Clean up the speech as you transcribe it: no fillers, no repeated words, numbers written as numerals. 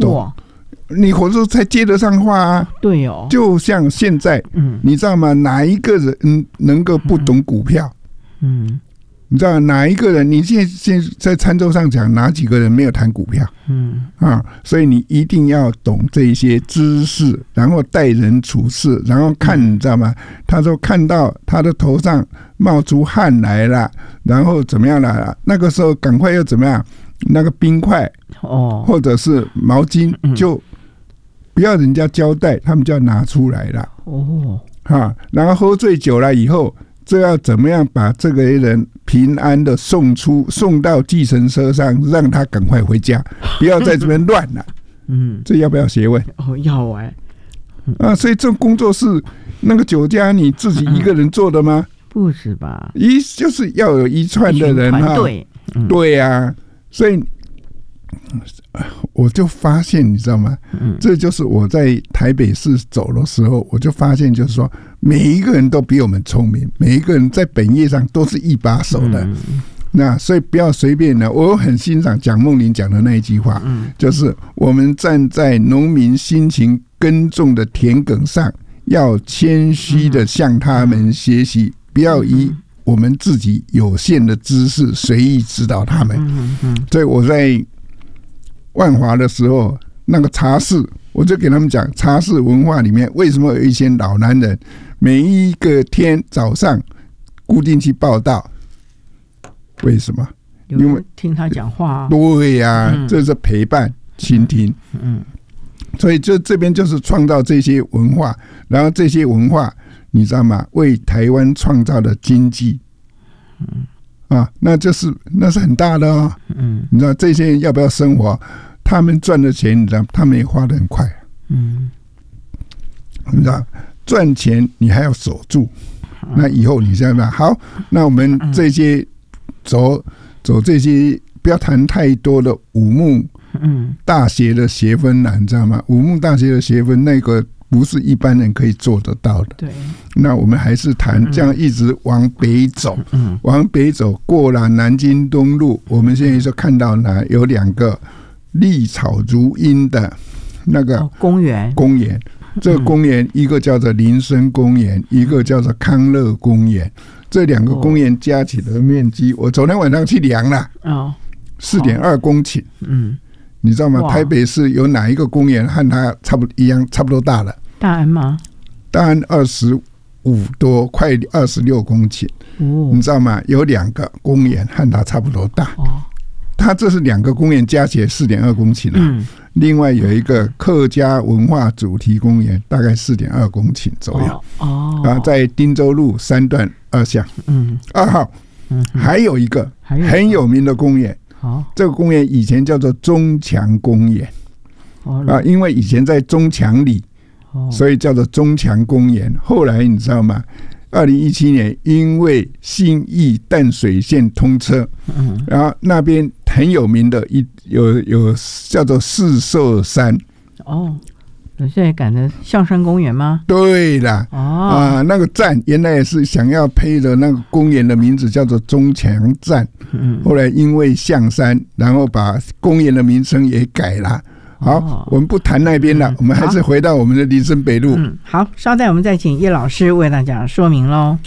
懂， 你火车才接得上话啊。 对哦， 就像现在，你知道吗？哪一个人能够不懂股票？你知道哪一个人？你现在餐桌上讲，哪几个人没有谈股票？所以你一定要懂这些知识，然后待人处事，然后看，你知道吗？他说看到他的头上冒出汗来了，然后怎么样了？那个时候赶快又怎么样？那个冰块或者是毛巾，就不要人家交代，他们就要拿出来了。然后喝醉酒了以后，这要怎么样把这个人平安的送到计程车上，让他赶快回家，不要在这边乱了。这要不要学问？要所以这种工作是那个酒家你自己一个人做的吗？ 不是吧？ 就是要有一串的人团队。 对啊，所以我就发现，你知道吗？这就是我在台北市走的时候，我就发现，就是说，每一个人都比我们聪明，每一个人在本业上都是一把手的。那所以不要随便的。我很欣赏蒋梦麟讲的那一句话，就是我们站在农民辛勤耕种的田埂上，要谦虚的向他们学习，不要以我们自己有限的知识随意指导他们。所以我在万华的时候，那个茶室，我就给他们讲茶室文化里面为什么有一些老男人每一个天早上固定去报道，为什么？因为听他讲话。 对呀，这是陪伴倾听。所以这边就是创造这些文化，然后这些文化你知道吗？为台湾创造的经济，那是很大的哦。你知道这些人要不要生活？他们赚的钱，你知道，他们也花得很快。你知道，赚钱你还要守住。那以后你想想，好，那我们这些走这些，不要谈太多的武木大学的学分了，你知道吗？武木大学的学分那个不是一般人可以做得到的。 对， 那我们还是谈这样一直往北走，往北走过了南京东路，我们现在就看到呢有2个绿草如茵的那个公园。这个公园一个叫做林森公园，一个叫做康乐公园。这2个公园加起来的面积，我昨天晚上去量了，4.2公顷。你知道吗？台北市有哪一个公园和它差不多大了？ 大安吗？ 大安25多，快26公顷。你知道吗？有2个公园和它差不多大。它这是2个公园加起来4.2公顷了。另外有一个客家文化主题公园，大概4.2公顷左右。在汀州路3段2巷2号。还有一个很有名的公园。这个公园以前叫做中强公园。因为以前在中强里，所以叫做中强公园。后来你知道吗？2017年因为信义淡水线通车，然后那边很有名的有叫做四色山。 现在改成象山公园吗？ 对啦。那个站原来也是想要配的那个公园的名字叫做中强站，后来因为象山，然后把公园的名称也改了。好，我们不谈那边了，我们还是回到我们的林森北路。 好，稍待我们再请叶老师为大家说明咯。